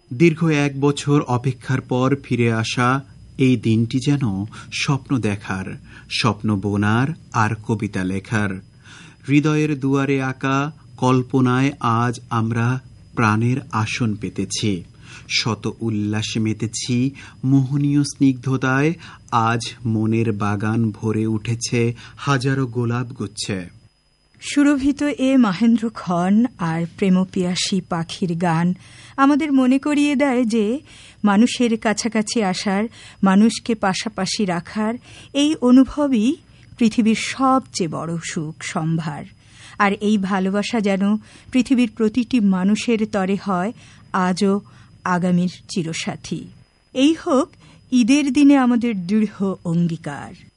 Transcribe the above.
দীর্ঘ 1 বছর অপেক্ষার পর ফিরে আসা এই দিনটি যেন স্বপ্ন দেখার, স্বপ্ন বোনার আর কবিতা লেখার। হৃদয়ের দুয়ারে আঁকা কল্পনায় আজ আমরা প্রাণের আসন পেতেছি, শত উল্লাসে মেতেছি, মোহনীয় স্নিগ্ধতায় আজ মনের বাগান ভরে উঠেছে হাজারো গোলাপ গুচ্ছে। সুরভিত এ মহেন্দ্রক্ষণ আর প্রেমপিয়াসী পাখির গান আমাদের মনে করিয়ে দেয় যে মানুষের কাছাকাছি আসার, মানুষকে পাশাপাশি রাখার এই অনুভবই পৃথিবীর সবচেয়ে বড় সুখ সম্ভার। আর এই ভালোবাসা যেন পৃথিবীর প্রতিটি মানুষের তরে হয় আজও আগামীর চিরসাথী। এই হোক ঈদের দিনে আমাদের দৃঢ় অঙ্গীকার।